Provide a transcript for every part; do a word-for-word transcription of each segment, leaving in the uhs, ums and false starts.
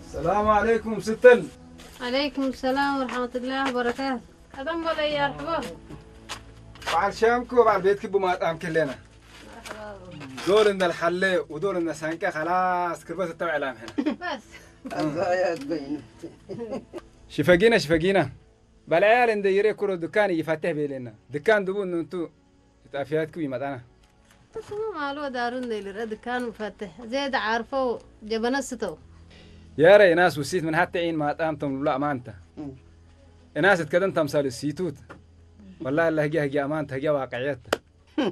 السلام عليكم ستل. عليكم السلام ورحمة الله وبركاته. أدم ولا يا رحبة. وعلى شامكو وعلى بيتك بما أم كلنا. دول إن الحلة ودول إن سانكا خلاص كربت التبع لام هنا. بس. الزايد بين. شفقينا شفقينا. بالعيال إن ديري كرو دكان يفتح بيلنا. دكان دبون أنتو تأفيات كوي متانا. بس ما مالو دارون ديلي رد كان مفتح. زيد عارفه جبنا ستو. يا ري ناس وسيت من حتى عين ما تامتم لا ما أنت. الناس تكدن تمثال السيتوت. والله الله هجي هجي أمانة هجي واقعيتها.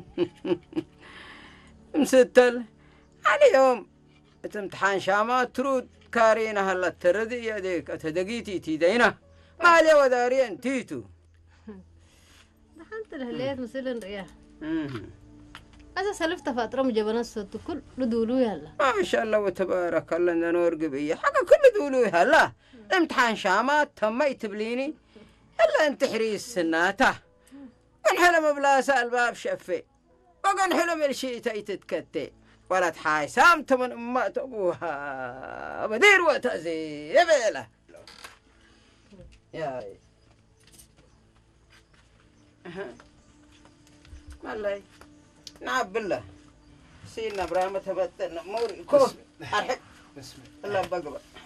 مستل على يوم امتحان شامات ترود كارينا هلا تردي يديك أتدقيتي تيدينا ما لي ودارين تيتو. دحنت الهليات مثلا رياح. هذا سلفت فترة مجبنا الصوت كل ردولو يلا. ما شاء الله وتبارك الله نور قبية حقا كل دولو هلا امتحان شامات تم تبليني إلا انت حريس سناته ونحلم بلا سأل باب شفي وقن حلم الشيء تتكتي ولد حاي سامت من أمات أبوها بدير وتأزي يبيله يا والله نعم بالله سيدنا إبراهيم تبتنا موري كوف أرحب الله بقبل